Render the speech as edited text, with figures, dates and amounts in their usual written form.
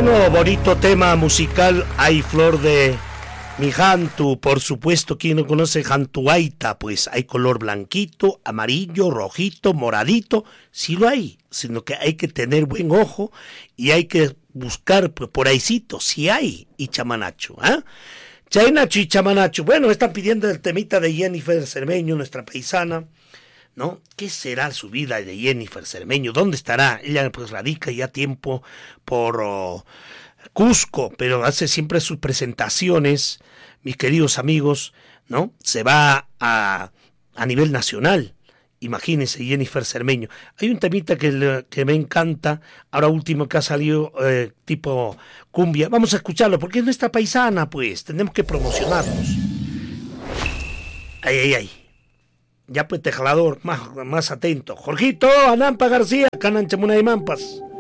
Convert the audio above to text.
Bueno, bonito tema musical. Hay flor de mi jantu, por supuesto. ¿Quién no conoce jantuaita? Pues hay color blanquito, amarillo, rojito, moradito. Sí lo hay, sino que hay que tener buen ojo y hay que buscar por ahícito, si hay, y chamanacho, ¿ah? Chainacho y chamanacho. Bueno, están pidiendo el temita de Jennifer Cermeño, nuestra paisana, ¿no? ¿Qué será su vida de Jennifer Cermeño? ¿Dónde estará? Ella pues radica ya tiempo por Cusco, pero hace siempre sus presentaciones, mis queridos amigos, ¿no? Se va a nivel nacional. Imagínense, Jennifer Cermeño. Hay un temita que me encanta, ahora último que ha salido tipo cumbia. Vamos a escucharlo, porque es nuestra paisana, pues. Tenemos que promocionarnos. Ay. Ya pues, tejalador, más atento. Jorgito, Anampa García, Canan Chamuna y Mampas.